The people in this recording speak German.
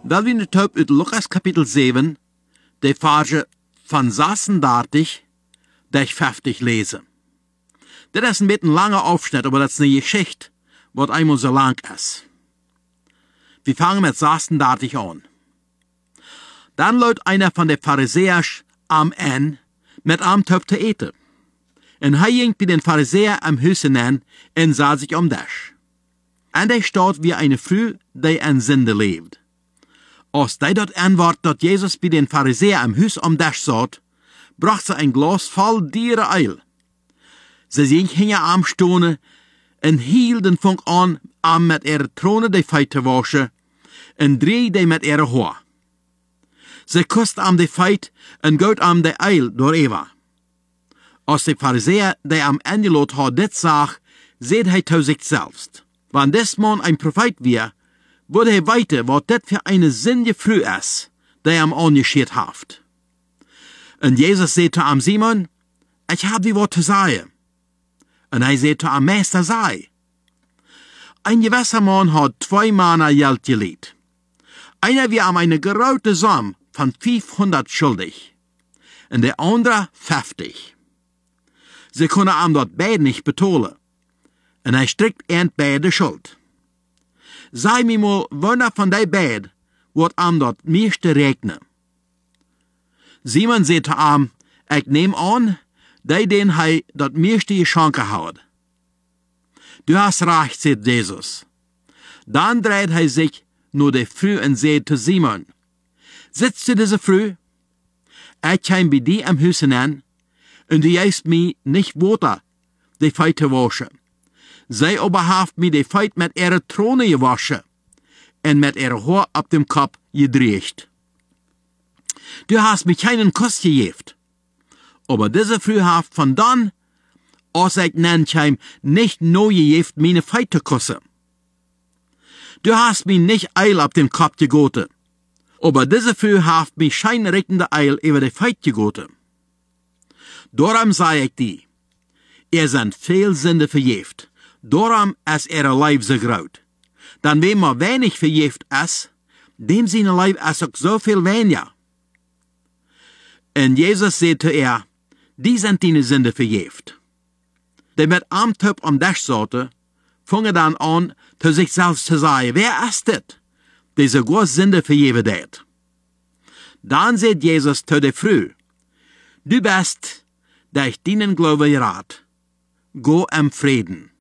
Dat we het uit Lukas kapitel 7, de verse van 36 tot 50 lezen. Dit is een beetje een lange Aufschnitt, aber dat is een Geschichte, wat eenmaal zo lang is. Wir fangen mit 36 an. Dann luidt einer von den Pharisäers am Ende mit am Töpf zu eten. En hij ging bij den Pharisäer am Huis an en sah sich um das. En hij staat wie eine Frau, die in Sünde lebt. Als die dort antwoord dat Jesus bij den Pharisäer am Huis um das zat, bracht ze een glas vol dieren eil. Ze gingen am stonen en hielden funk aan met ihre tronen de feit te waschen en drie de met ihre haar. Ze kust am de feit en goot am de eil door Eva. Als de Pharisäer die am Endelot had dit zag, zeed hij zu zich selbst. Wann des man een profet weer, würde hij weten wat dit für eine sinnige Frau is, die am angescheert haft. En Jesus zei zu am Simon, ich hab die wat te sagen. En hij zei zu am Meister, sei. Ein gewisser Mann had 2 Männer Geld geleht. Einer wie am eine grote Sum von 500 schuldig. En der andere 50. Sie kunnen am dort beide nicht betalen. En hij strikt eind beide schuld. Sei mir mal, wanneer van die beide wordt am dort meeste rekenen. Simon zei te am, ik neem aan, die den hij dat meeste geschonken houdt. Du hast recht, sagt Jesus. Dann dreht hij sich nur de Frau en zei zu Simon, sitzt du diese Frau? Ich kam bei dir am Huis an, und du gibst mir nicht Wasser, die Feit zu waschen. Sie aber haft mir die Feit mit ihrer Trone gewaschen und mit ihrer Haar auf dem Kopf gedreht. Du hast mir keinen Kuss gegeben, aber diese Frau haft von dann, als ich nannkam, nicht neu gegeben, meine Feit zu kussen. Du hast mir nicht Eil auf den Kopf gegoten, aber diese Frau haft mir scheinrichtende Eil über die Feit gegoten. Darum sage ich dir, sind viel Sünde verjeft. Darum ist ihre Leib so groß. Dann wenn man wenig verjeft ist, dem seine Leib ist auch so viel weniger. Und Jesus sagte zu ihr, die sind deine Sünde verjeft. Der mit am Töpf um das sagte, fange dann an, zu sich selbst zu sagen, wer ist das, der so groß Sünde verjeven hat? Dann sagt Jesus zu der Frau, du bist, der ich deinen Glaube rat, go im Frieden.